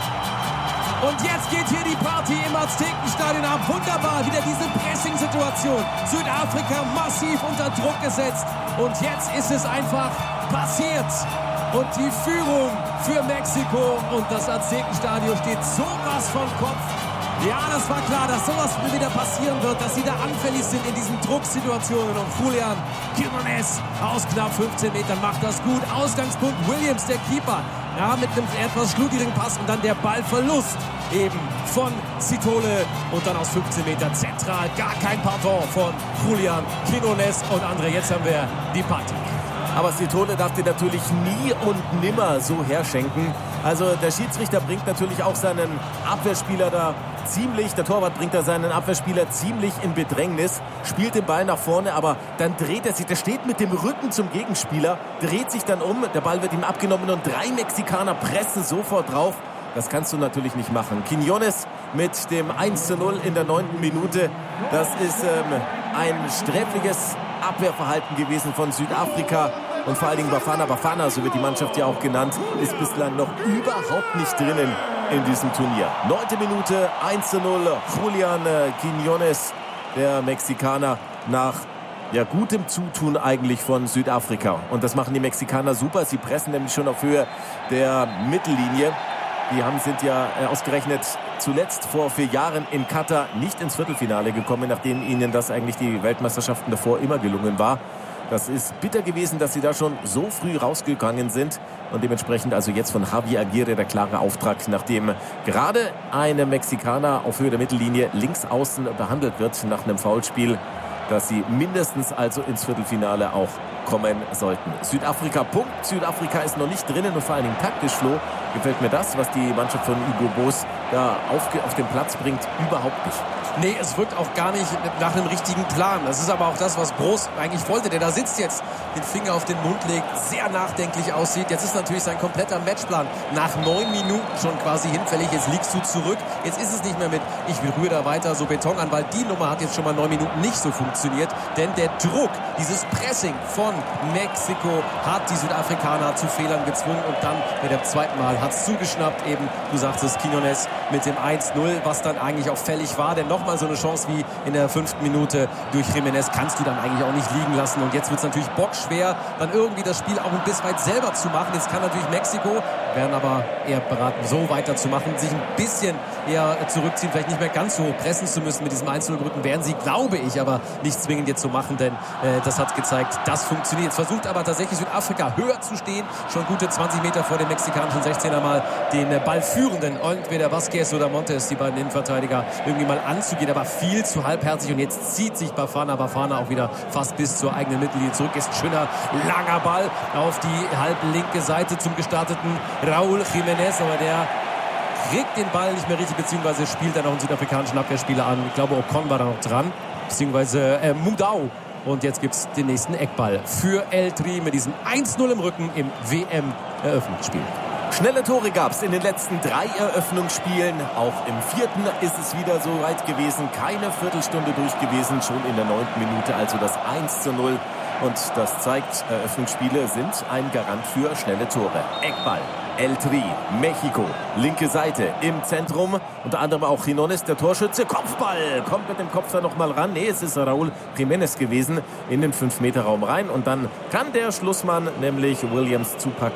[SPEAKER 21] Und jetzt geht hier die Party im Aztekenstadion ab. Wunderbar, wieder diese Pressing-Situation. Südafrika massiv unter Druck gesetzt. Und jetzt ist es einfach passiert. Und die Führung für Mexiko. Und das Aztekenstadion steht sowas von Kopf. Ja, das war klar, dass sowas wieder passieren wird, dass sie da anfällig sind in diesen Drucksituationen. Und Julian Quinones aus knapp fünfzehn Metern macht das gut. Ausgangspunkt Williams, der Keeper. Ja, mit einem etwas schlugigen Pass und dann der Ballverlust eben von Sithole. Und dann aus fünfzehn Metern zentral, gar kein Pardon von Julian Quinones. Und André, jetzt haben wir die Party.
[SPEAKER 20] Aber Sithole darf dir natürlich nie und nimmer so herschenken. Also der Schiedsrichter bringt natürlich auch seinen Abwehrspieler da ziemlich, der Torwart bringt da seinen Abwehrspieler ziemlich in Bedrängnis, spielt den Ball nach vorne, aber dann dreht er sich, der steht mit dem Rücken zum Gegenspieler, dreht sich dann um, der Ball wird ihm abgenommen und drei Mexikaner pressen sofort drauf. Das kannst du natürlich nicht machen. Quinones mit dem eins zu null in der neunten Minute. Das ist ähm, ein sträfliches Abwehrverhalten gewesen von Südafrika. Und vor allen Dingen Bafana Bafana, so wird die Mannschaft ja auch genannt, ist bislang noch überhaupt nicht drinnen in diesem Turnier. Neunte Minute, eins zu null. Julian äh, Quinones, der Mexikaner, nach ja, gutem Zutun eigentlich von Südafrika. Und das machen die Mexikaner super. Sie pressen nämlich schon auf Höhe der Mittellinie. Die haben, sind ja äh, ausgerechnet zuletzt vor vier Jahren in Katar nicht ins Viertelfinale gekommen, nachdem ihnen das eigentlich die Weltmeisterschaften davor immer gelungen war. Das ist bitter gewesen, dass sie da schon so früh rausgegangen sind. Und dementsprechend also jetzt von Javi Aguirre der klare Auftrag, nachdem gerade ein Mexikaner auf Höhe der Mittellinie links außen behandelt wird nach einem Foulspiel, dass sie mindestens also ins Viertelfinale auch kommen sollten. Südafrika Punkt. Südafrika ist noch nicht drinnen und vor allen Dingen taktisch, Flo, gefällt mir das, was die Mannschaft von Hugo Boss da auf, auf den Platz bringt, überhaupt nicht.
[SPEAKER 21] Nee, es wirkt auch gar nicht nach einem richtigen Plan. Das ist aber auch das, was Broos eigentlich wollte. Der da sitzt jetzt, den Finger auf den Mund legt, sehr nachdenklich aussieht. Jetzt ist natürlich sein kompletter Matchplan nach neun Minuten schon quasi hinfällig. Jetzt liegst du zurück. Jetzt ist es nicht mehr mit, ich will rühre da weiter so Beton an, weil die Nummer hat jetzt schon mal neun Minuten nicht so funktioniert. Denn der Druck, dieses Pressing von Mexiko hat die Südafrikaner zu Fehlern gezwungen. Und dann bei dem zweiten Mal hat es zugeschnappt. Eben, du sagst es, Quinones mit dem eins null, was dann eigentlich auch fällig war. Denn noch mal so eine Chance wie in der fünften Minute durch Jiménez kannst du dann eigentlich auch nicht liegen lassen. Und jetzt wird es natürlich bockschwer, dann irgendwie das Spiel auch ein bisschen weit selber zu machen. Jetzt kann natürlich Mexiko, werden aber eher beraten, so weiterzumachen, sich ein bisschen eher zurückziehen, vielleicht nicht mehr ganz so hoch pressen zu müssen mit diesem eins null Rücken. Werden sie, glaube ich, aber nicht zwingend jetzt so machen, denn äh, das hat gezeigt, das funktioniert. Jetzt versucht aber tatsächlich Südafrika höher zu stehen, schon gute zwanzig Meter vor dem mexikanischen sechzehner mal den äh, Ball führenden, entweder Vasquez oder Montes, die beiden Innenverteidiger, irgendwie mal anzugehen. Geht aber viel zu halbherzig und jetzt zieht sich Bafana Bafana auch wieder fast bis zur eigenen Mittellinie zurück. Ist ein schöner, langer Ball auf die halblinke Seite zum gestarteten Raúl Jiménez, aber der kriegt den Ball nicht mehr richtig, beziehungsweise spielt dann noch einen südafrikanischen Abwehrspieler an. Ich glaube, Ocon war da noch dran, beziehungsweise äh, Mudau. Und jetzt gibt es den nächsten Eckball für El Tri mit diesem eins null im Rücken im W M-Eröffnungsspiel.
[SPEAKER 20] Schnelle Tore gab es in den letzten drei Eröffnungsspielen. Auch im vierten ist es wieder so weit gewesen. Keine Viertelstunde durch gewesen, schon in der neunten Minute. Also das eins zu null. Und das zeigt, Eröffnungsspiele sind ein Garant für schnelle Tore. Eckball. El Tri, Mexiko, linke Seite im Zentrum, unter anderem auch Quinones, der Torschütze, Kopfball, kommt mit dem Kopf da noch mal ran, nee, es ist Raúl Jiménez gewesen, in den fünf Meter Raum rein und dann kann der Schlussmann, nämlich Williams, zupacken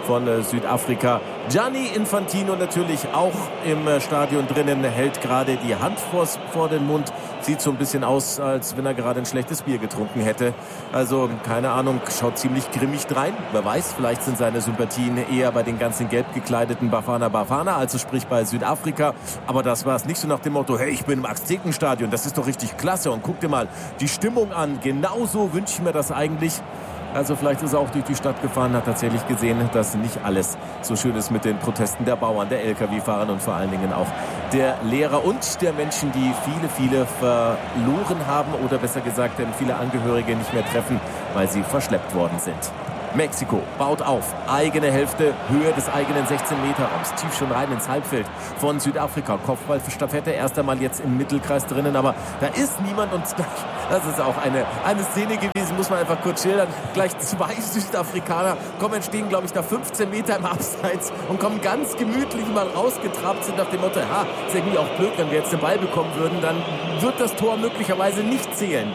[SPEAKER 20] von äh, Südafrika. Gianni Infantino natürlich auch im äh, Stadion drinnen, hält gerade die Hand vors, vor den Mund. Sieht so ein bisschen aus, als wenn er gerade ein schlechtes Bier getrunken hätte. Also keine Ahnung, schaut ziemlich grimmig drein. Wer weiß, vielleicht sind seine Sympathien eher bei den ganzen gelb gekleideten Bafana Bafana, also sprich bei Südafrika. Aber das war es nicht so nach dem Motto, hey, ich bin im Aztekenstadion, das ist doch richtig klasse. Und guck dir mal die Stimmung an. Genauso wünsche ich mir das eigentlich. Also vielleicht ist er auch durch die Stadt gefahren, hat tatsächlich gesehen, dass nicht alles so schön ist mit den Protesten der Bauern, der L K W-Fahrer und vor allen Dingen auch der Lehrer und der Menschen, die viele, viele verloren haben oder besser gesagt viele Angehörige nicht mehr treffen, weil sie verschleppt worden sind. Mexiko baut auf, eigene Hälfte, Höhe des eigenen sechzehn-Meter-Raums, tief schon rein ins Halbfeld von Südafrika. Kopfballstaffette, erst einmal jetzt im Mittelkreis drinnen, aber da ist niemand und das ist auch eine, eine Szene gewesen, muss man einfach kurz schildern. Gleich zwei Südafrikaner kommen, stehen glaube ich da fünfzehn Meter im Abseits und kommen ganz gemütlich mal rausgetrabt, sind nach dem Motto, ha, ist irgendwie auch blöd, wenn wir jetzt den Ball bekommen würden, dann wird das Tor möglicherweise nicht zählen.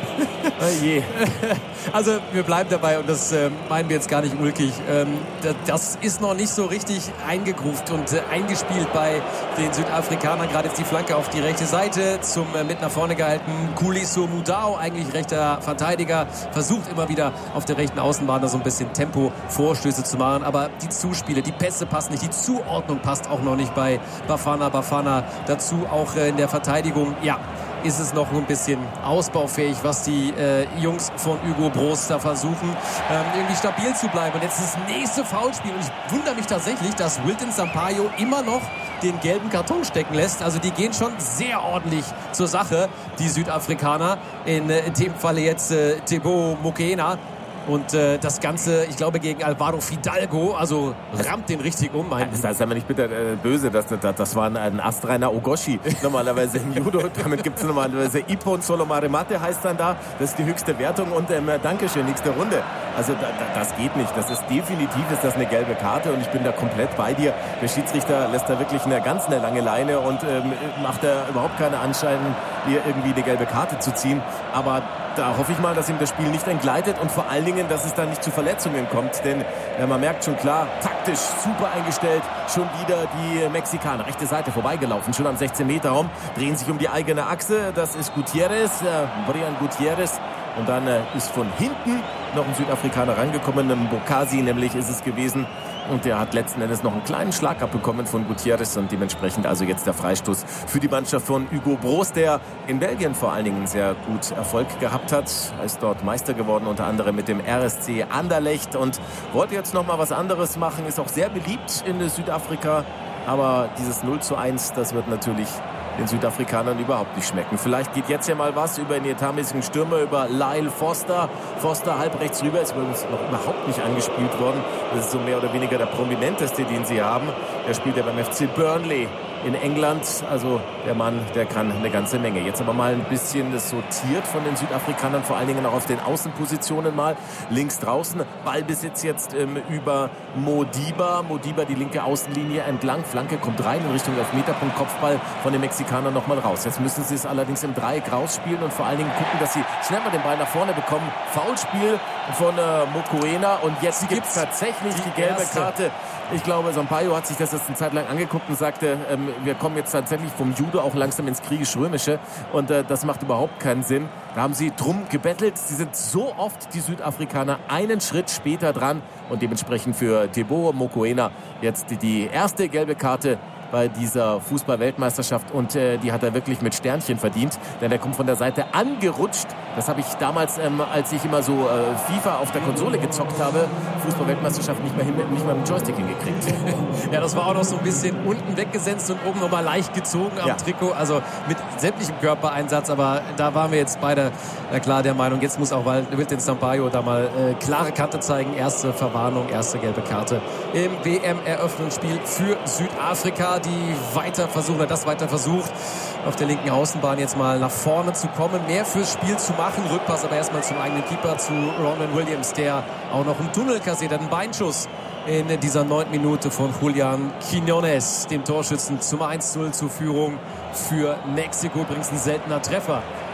[SPEAKER 20] Oh je.
[SPEAKER 21] Also wir bleiben dabei und das äh, meinen wir jetzt gar nicht ulkig. Ähm, das ist noch nicht so richtig eingegruft und äh, eingespielt bei den Südafrikanern. Gerade jetzt die Flanke auf die rechte Seite zum äh, mit nach vorne gehalten Kuliso Mudau, eigentlich rechter Verteidiger, versucht immer wieder auf der rechten Außenbahn da so ein bisschen Tempo-Vorstöße zu machen. Aber die Zuspiele, die Pässe passen nicht, die Zuordnung passt auch noch nicht bei Bafana Bafana. Dazu auch äh, in der Verteidigung, ja, ist es noch ein bisschen ausbaufähig, was die äh, Jungs von Hugo Broos da versuchen, ähm, irgendwie stabil zu bleiben. Und jetzt ist das nächste Foulspiel. Und ich wundere mich tatsächlich, dass Wilton Sampaio immer noch den gelben Karton stecken lässt. Also die gehen schon sehr ordentlich zur Sache, die Südafrikaner. In, äh, in dem Falle jetzt äh, Teboho Mokoena. Und äh, das Ganze, ich glaube, gegen Alvaro Fidalgo, also rammt den richtig um.
[SPEAKER 20] Das ist aber nicht bitter äh, böse, das, das, das war ein, ein astreiner Ogoshi. Normalerweise im Judo, damit gibt es normalerweise Ippon Solomaremate, heißt dann da. Das ist die höchste Wertung und ähm, Dankeschön, nächste Runde. Also da, da, das geht nicht. Das ist definitiv ist das eine gelbe Karte und ich bin da komplett bei dir. Der Schiedsrichter lässt da wirklich eine ganz eine lange Leine und ähm, macht da überhaupt keine Anschein, hier irgendwie eine gelbe Karte zu ziehen. Aber da hoffe ich mal, dass ihm das Spiel nicht entgleitet und vor allen Dingen, dass es dann nicht zu Verletzungen kommt. Denn ja, man merkt schon klar, taktisch super eingestellt. Schon wieder die Mexikaner. Rechte Seite vorbeigelaufen, schon am sechzehn-Meter-Raum. Drehen sich um die eigene Achse. Das ist Gutierrez, äh, Brian Gutierrez. Und dann äh, ist von hinten noch ein Südafrikaner rangekommen. Ein Bokasi nämlich ist es gewesen. Und der hat letzten Endes noch einen kleinen Schlag abbekommen von Gutierrez und dementsprechend also jetzt der Freistoß für die Mannschaft von Hugo Broos, der in Belgien vor allen Dingen sehr gut Erfolg gehabt hat. Er ist dort Meister geworden, unter anderem mit dem R S C Anderlecht und wollte jetzt noch mal was anderes machen, ist auch sehr beliebt in Südafrika. Aber dieses null zu eins, das wird natürlich den Südafrikanern überhaupt nicht schmecken. Vielleicht geht jetzt ja mal was über den etatmäßigen Stürmer, über Lyle Foster. Foster halb rechts rüber, ist übrigens noch überhaupt nicht angespielt worden. Das ist so mehr oder weniger der prominenteste, den sie haben. Der spielt ja beim F C Burnley in England. Also der Mann, der kann eine ganze Menge. Jetzt aber mal ein bisschen sortiert von den Südafrikanern, vor allen Dingen auch auf den Außenpositionen mal. Links draußen, Ballbesitz jetzt ähm, über Modiba. Modiba die linke Außenlinie entlang. Flanke kommt rein in Richtung Elfmeterpunkt. Kopfball von den Mexikanern nochmal raus. Jetzt müssen sie es allerdings im Dreieck rausspielen und vor allen Dingen gucken, dass sie schnell mal den Ball nach vorne bekommen. Foulspiel von äh, Mokoena und jetzt gibt es tatsächlich die, die gelbe erste. Karte. Ich glaube, Sampaio hat sich das jetzt eine Zeit lang angeguckt und sagte, ähm, wir kommen jetzt tatsächlich vom Judo auch langsam ins Kriegisch-Römische und äh, das macht überhaupt keinen Sinn. Da haben sie drum gebettelt. Sie sind so oft, die Südafrikaner, einen Schritt später dran und dementsprechend für Teboho Mokoena jetzt die, die erste gelbe Karte bei dieser Fußball-Weltmeisterschaft und äh, die hat er wirklich mit Sternchen verdient, denn er kommt von der Seite angerutscht. Das habe ich damals, ähm, als ich immer so äh, FIFA auf der Konsole gezockt habe, Fußball-Weltmeisterschaft nicht mehr, hin, nicht mehr mit dem Joystick hingekriegt.
[SPEAKER 21] Ja, das war auch noch so ein bisschen unten weggesetzt und oben nochmal leicht gezogen am ja. Trikot, also mit sämtlichem Körpereinsatz, aber da waren wir jetzt beide äh, klar der Meinung, jetzt muss auch Wilton Sampaio da mal äh, klare Kante zeigen, erste Verwarnung, erste gelbe Karte im W M-Eröffnungsspiel für Südafrika, die weiter versuchen, das weiter versucht, auf der linken Außenbahn jetzt mal nach vorne zu kommen, mehr fürs Spiel zu machen. Rückpass aber erstmal zum eigenen Keeper, zu Ronwen Williams, der auch noch im Tunnel kassiert hat. Ein Beinschuss in dieser neunten Minute von Julian Quiñones, dem Torschützen, zum eins zu null zur Führung für Mexiko. Übrigens ein seltener Treffer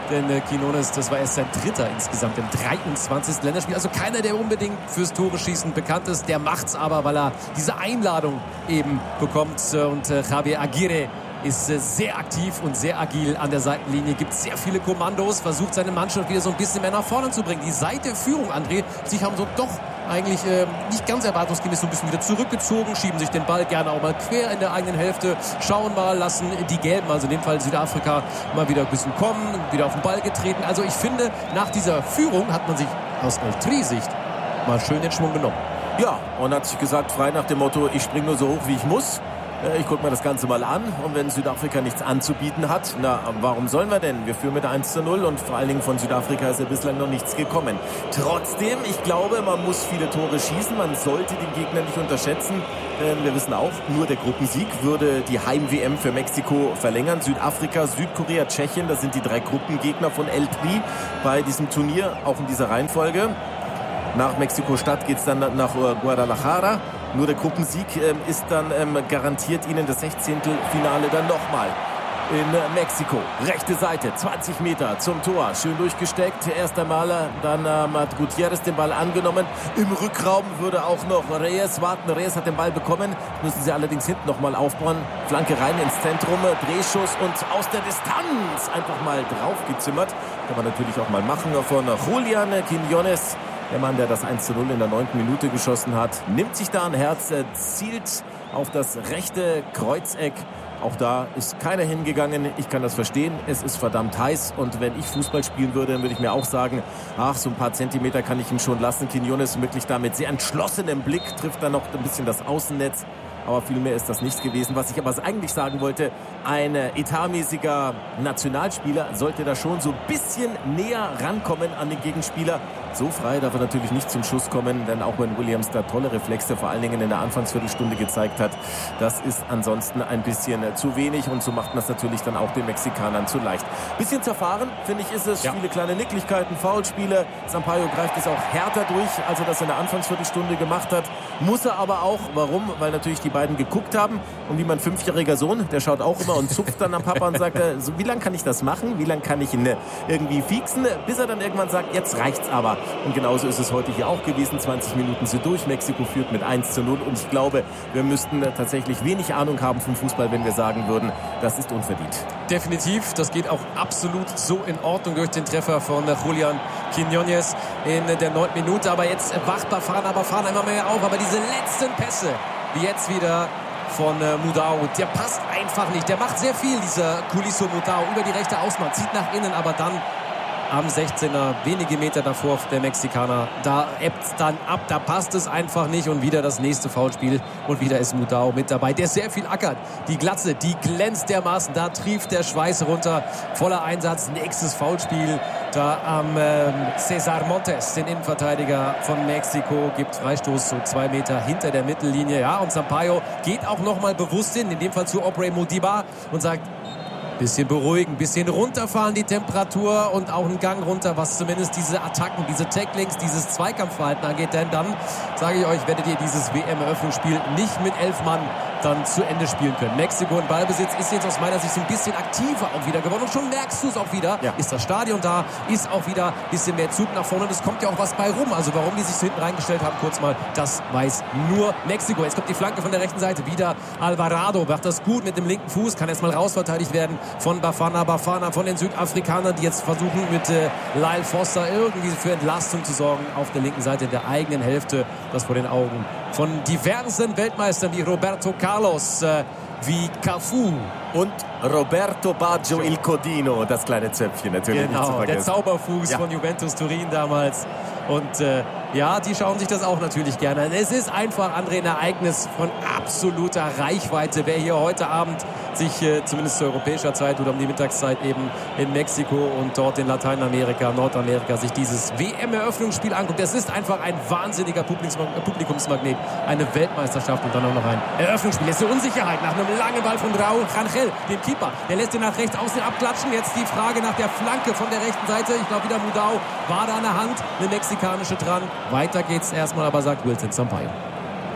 [SPEAKER 21] denn äh, Quiñones, das war erst sein dritter insgesamt im dreiundzwanzigsten Länderspiel. Also keiner, der unbedingt fürs Tore-Schießen bekannt ist. Der macht's aber, weil er diese Einladung eben bekommt. Und äh, Javier Aguirre ist äh, sehr aktiv und sehr agil an der Seitenlinie, gibt sehr viele Kommandos, versucht seine Mannschaft wieder so ein bisschen mehr nach vorne zu bringen. Die Seite-Führung, André, sich haben so doch eigentlich äh, nicht ganz erwartungsgemäß so ein bisschen wieder zurückgezogen, schieben sich den Ball gerne auch mal quer in der eigenen Hälfte, schauen mal, lassen die Gelben, also in dem Fall Südafrika, mal wieder ein bisschen kommen, wieder auf den Ball getreten. Also ich finde, nach dieser Führung hat man sich aus Altri-Sicht mal schön den Schwung genommen.
[SPEAKER 20] Ja, und hat sich gesagt, frei nach dem Motto, ich springe nur so hoch, wie ich muss. Ich gucke mir das Ganze mal an und wenn Südafrika nichts anzubieten hat, na, warum sollen wir denn? Wir führen mit eins zu null und vor allen Dingen von Südafrika ist ja bislang noch nichts gekommen. Trotzdem, ich glaube, man muss viele Tore schießen, man sollte den Gegner nicht unterschätzen. Denn wir wissen auch, nur der Gruppensieg würde die Heim-W M für Mexiko verlängern. Südafrika, Südkorea, Tschechien, das sind die drei Gruppengegner von El Tri bei diesem Turnier, auch in dieser Reihenfolge. Nach Mexiko-Stadt geht es dann nach Guadalajara. Nur der Gruppensieg ähm, ist dann ähm, garantiert ihnen das Sechzehntelfinale dann nochmal in äh, Mexiko. Rechte Seite, zwanzig Meter zum Tor. Schön durchgesteckt. Erst einmal, dann ähm, hat Gutierrez den Ball angenommen. Im Rückraum würde auch noch Reyes warten. Reyes hat den Ball bekommen. Müssen sie allerdings hinten nochmal aufbauen. Flanke rein ins Zentrum. Drehschuss und aus der Distanz einfach mal draufgezimmert. Kann man natürlich auch mal machen von Julián Quiñones. Der Mann, der das eins zu null in der neunten Minute geschossen hat, nimmt sich da ein Herz, zielt auf das rechte Kreuzeck. Auch da ist keiner hingegangen. Ich kann das verstehen. Es ist verdammt heiß. Und wenn ich Fußball spielen würde, dann würde ich mir auch sagen, ach, so ein paar Zentimeter kann ich ihm schon lassen. Quiñones wirklich da mit sehr entschlossenem Blick trifft dann noch ein bisschen das Außennetz. Aber viel mehr ist das nicht gewesen. Was ich aber eigentlich sagen wollte, ein etatmäßiger Nationalspieler sollte da schon so ein bisschen näher rankommen an den Gegenspieler. So frei darf er natürlich nicht zum Schuss kommen, denn auch wenn Williams da tolle Reflexe vor allen Dingen in der Anfangsviertelstunde gezeigt hat, das ist ansonsten ein bisschen zu wenig und so macht man es natürlich dann auch den Mexikanern zu leicht. Bisschen zerfahren, finde ich, ist es. Ja. Viele kleine Nicklichkeiten, Foulspiele. Sampaio greift es auch härter durch, als er das in der Anfangsviertelstunde gemacht hat. Muss er aber auch. Warum? Weil natürlich die beiden geguckt haben und wie mein fünfjähriger Sohn, der schaut auch immer und zupft dann am Papa und sagt, so, wie lange kann ich das machen? Wie lange kann ich ihn irgendwie fiexen? Bis er dann irgendwann sagt, jetzt reicht's aber. Und genauso ist es heute hier auch gewesen. zwanzig Minuten sind durch. Mexiko führt mit eins zu null. Und ich glaube, wir müssten tatsächlich wenig Ahnung haben vom Fußball, wenn wir sagen würden, das ist unverdient.
[SPEAKER 21] Definitiv. Das geht auch absolut so in Ordnung durch den Treffer von Julián Quiñones in der neunten Minute. Aber jetzt wacht Bafana Bafana immer mehr auf. Aber diese letzten Pässe, wie jetzt wieder von äh, Mudau, der passt einfach nicht. Der macht sehr viel, dieser Kulisso Mudau, über die rechte Außenbahn, zieht nach innen, aber dann am sechzehner, wenige Meter davor der Mexikaner, da ebbt es dann ab, da passt es einfach nicht und wieder das nächste Foulspiel und wieder ist Mudau mit dabei, der sehr viel ackert. Die Glatze, die glänzt dermaßen, da trieft der Schweiß runter, voller Einsatz, nächstes Foulspiel da am ähm, César Montes, den Innenverteidiger von Mexiko, gibt Freistoß so zwei Meter hinter der Mittellinie, ja, und Sampaio geht auch nochmal bewusst hin, in dem Fall zu Aubrey Modiba und sagt, bisschen beruhigen, bisschen runterfahren die Temperatur und auch einen Gang runter, was zumindest diese Attacken, diese Tacklings, dieses Zweikampfverhalten angeht. Denn dann, sage ich euch, werdet ihr dieses W M-Eröffnungsspiel nicht mit elf Mann dann zu Ende spielen können. Mexiko in Ballbesitz ist jetzt aus meiner Sicht so ein bisschen aktiver auch wieder geworden. Und schon merkst du es auch wieder. Ja. Ist das Stadion da, ist auch wieder ein bisschen mehr Zug nach vorne. Und es kommt ja auch was bei rum. Also warum die sich so hinten reingestellt haben, kurz mal, das weiß nur Mexiko. Jetzt kommt die Flanke von der rechten Seite. Wieder Alvarado macht das gut mit dem linken Fuß. Kann erstmal rausverteidigt werden von Bafana Bafana, von den Südafrikanern, die jetzt versuchen mit äh, Lyle Foster irgendwie für Entlastung zu sorgen auf der linken Seite der eigenen Hälfte. Das vor den Augen von diversen Weltmeistern wie Roberto Carlos, äh, wie Cafu.
[SPEAKER 20] Und Roberto Baggio il Codino, das kleine Zöpfchen natürlich
[SPEAKER 21] genau,
[SPEAKER 20] nicht zu vergessen.
[SPEAKER 21] Der Zauberfuß ja. von Juventus Turin damals. Und äh, ja, die schauen sich das auch natürlich gerne an. Es ist einfach, André, ein Ereignis von absoluter Reichweite. Wer hier heute Abend sich äh, zumindest zu europäischer Zeit oder um die Mittagszeit eben in Mexiko und dort in Lateinamerika, Nordamerika sich dieses W M-Eröffnungsspiel anguckt. Das ist einfach ein wahnsinniger Publikumsmagnet. Eine Weltmeisterschaft und dann auch noch ein Eröffnungsspiel. Jetzt eine Unsicherheit nach einem langen Ball von Raúl Rangel, dem Keeper. Der lässt ihn nach rechts außen abklatschen. Jetzt die Frage nach der Flanke von der rechten Seite. Ich glaube wieder Mudau war da an der Hand. Eine mexikanische dran. Weiter geht's erstmal, aber sagt Wilton Sampaio.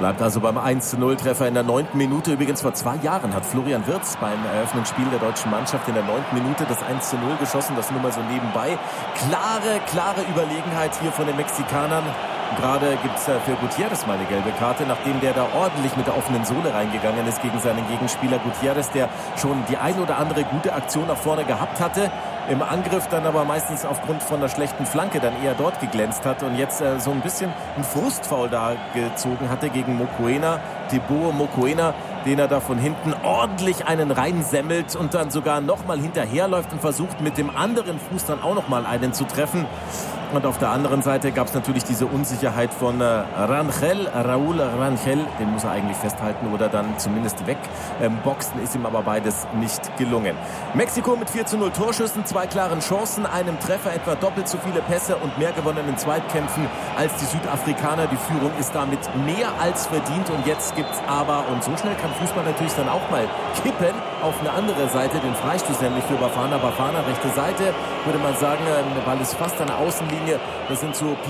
[SPEAKER 20] Bleibt also beim eins zu null Treffer in der neunten Minute. Übrigens vor zwei Jahren hat Florian Wirtz beim Eröffnungsspiel der deutschen Mannschaft in der neunten Minute das eins zu null geschossen. Das nur mal so nebenbei. Klare, klare Überlegenheit hier von den Mexikanern. Gerade gibt es für Gutierrez mal eine gelbe Karte, nachdem der da ordentlich mit der offenen Sohle reingegangen ist gegen seinen Gegenspieler Gutierrez, der schon die ein oder andere gute Aktion nach vorne gehabt hatte. Im Angriff dann aber meistens aufgrund von einer schlechten Flanke dann eher dort geglänzt hat und jetzt äh, so ein bisschen ein Frustfoul da gezogen hatte gegen Mokoena, Thibaut Mokoena, den er da von hinten ordentlich einen reinsemmelt und dann sogar nochmal hinterherläuft und versucht mit dem anderen Fuß dann auch nochmal einen zu treffen. Und auf der anderen Seite gab es natürlich diese Unsicherheit von äh, Rangel, Raúl Rangel, den muss er eigentlich festhalten oder dann zumindest wegboxen, ähm, ist ihm aber beides nicht gelungen. Mexiko mit vier zu null Torschüssen, zwei klaren Chancen, einem Treffer, etwa doppelt so viele Pässe und mehr gewonnenen Zweitkämpfen als die Südafrikaner. Die Führung ist damit mehr als verdient und jetzt gibt's aber, und so schnell kann Fußball natürlich dann auch mal kippen, auf eine andere Seite, den Freistoß nämlich für Bafana. Bafana, rechte Seite, würde man sagen, weil es fast an der Außenlinie, das sind so